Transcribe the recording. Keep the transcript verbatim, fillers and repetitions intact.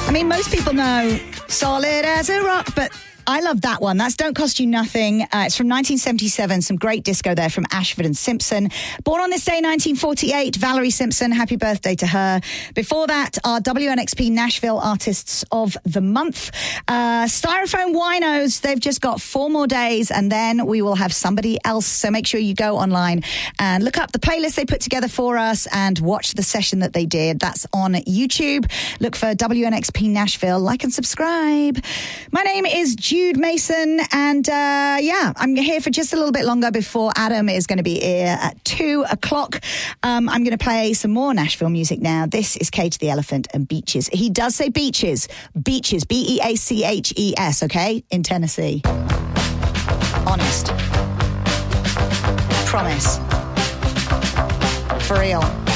I mean, most people know Solid as a Rock, but I love that one. That's Don't Cost You Nothing. Uh, it's from nineteen seventy-seven. Some great disco there from Ashford and Simpson. Born on this day, nineteen forty-eight, Valerie Simpson. Happy birthday to her. Before that, our W N X P Nashville Artists of the Month. Uh, Styrofoam Winos. They've just got four more days, and then we will have somebody else. So make sure you go online and look up the playlist they put together for us and watch the session that they did. That's on YouTube. Look for W N X P Nashville. Like and subscribe. My name is Jude Jude Mason, and uh, yeah, I'm here for just a little bit longer before Adam is going to be here at two o'clock. Um, I'm going to play some more Nashville music now. This is Cage the Elephant and Beaches. He does say beaches, beaches, B E A C H E S, okay, in Tennessee. Honest. Promise. For real.